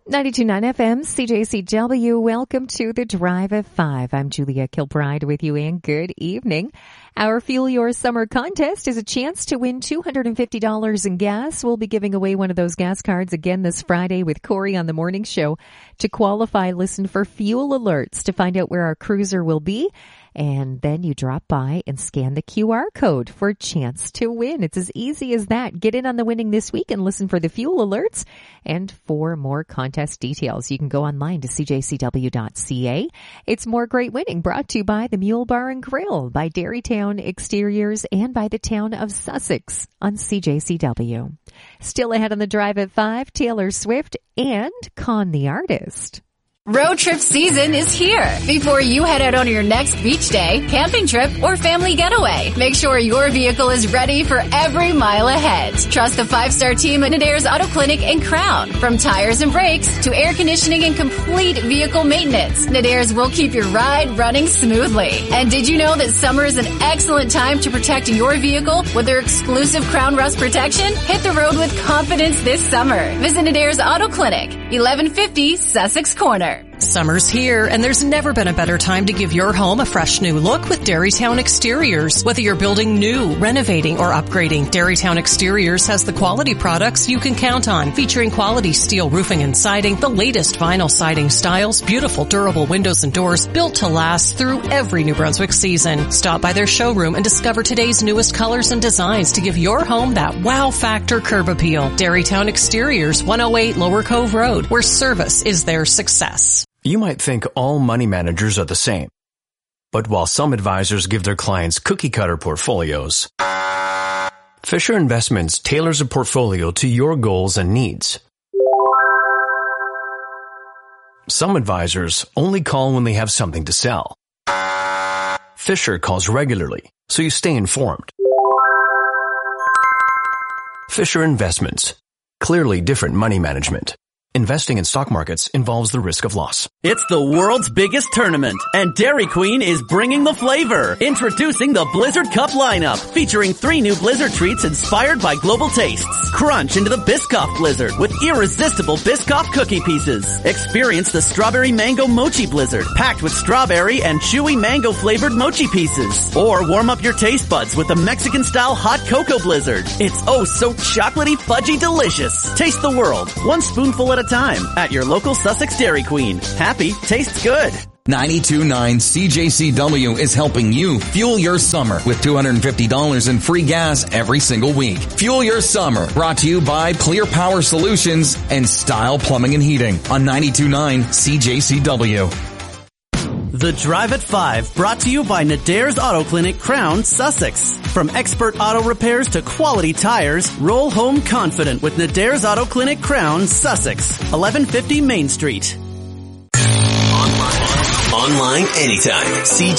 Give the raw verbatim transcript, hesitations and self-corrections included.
ninety-two point nine F M, C J C W. Welcome to the Drive at five. I'm Julia Kilbride with you, and good evening. Our Fuel Your Summer contest is a chance to win two hundred fifty dollars in gas. We'll be giving away one of those gas cards again this Friday with Corey on the morning show. To qualify, listen for fuel alerts to find out where our cruiser will be. And then you drop by and scan the Q R code for a chance to win. It's as easy as that. Get in on the winning this week and listen for the fuel alerts. And for more contest details, you can go online to C J C W dot C A. It's More Great Winning, brought to you by the Mule Bar and Grill, by Dairytown Exteriors, and by the town of Sussex on C J C W. Still ahead on the Drive at five, Taylor Swift and Con the Artist. Road trip season is here. Before you head out on your next beach day, camping trip, or family getaway, make sure your vehicle is ready for every mile ahead. Trust the five-star team at Nadare's Auto Clinic in Crown. From tires and brakes to air conditioning and complete vehicle maintenance, Nadare's will keep your ride running smoothly. And did you know that summer is an excellent time to protect your vehicle with their exclusive Crown Rust protection? Hit the road with confidence this summer. Visit Nadare's Auto Clinic, eleven fifty Sussex Corner. Summer's here, and there's never been a better time to give your home a fresh new look with Dairytown Exteriors. Whether you're building new, renovating, or upgrading, Dairytown Exteriors has the quality products you can count on, featuring quality steel roofing and siding, the latest vinyl siding styles, beautiful durable windows and doors built to last through every New Brunswick season. Stop by their showroom and discover today's newest colors and designs to give your home that wow factor curb appeal. Dairytown Exteriors, one oh eight Lower Cove Road, where service is their success. You might think all money managers are the same. But while some advisors give their clients cookie-cutter portfolios, Fisher Investments tailors a portfolio to your goals and needs. Some advisors only call when they have something to sell. Fisher calls regularly, so you stay informed. Fisher Investments. Clearly different money management. Investing in stock markets involves the risk of loss. It's the world's biggest tournament, and Dairy Queen is bringing the flavor. Introducing the Blizzard Cup lineup, featuring three new Blizzard treats inspired by global tastes. Crunch into the Biscoff Blizzard with irresistible Biscoff cookie pieces. Experience the Strawberry Mango Mochi Blizzard, packed with strawberry and chewy mango flavored mochi pieces. Or warm up your taste buds with the Mexican-style Hot Cocoa Blizzard. It's oh so chocolatey, fudgy delicious. Taste the world, one spoonful at a time, at your local Sussex Dairy Queen. Happy tastes good. ninety-two point nine C J C W is helping you fuel your summer with two hundred fifty dollars in free gas every single week. Fuel your summer, brought to you by Clear Power Solutions and Style Plumbing and Heating on ninety-two point nine C J C W. The Drive at five, brought to you by Nadare's Auto Clinic, Crown, Sussex. From expert auto repairs to quality tires, roll home confident with Nadare's Auto Clinic, Crown, Sussex, eleven fifty Main Street. Online anytime. C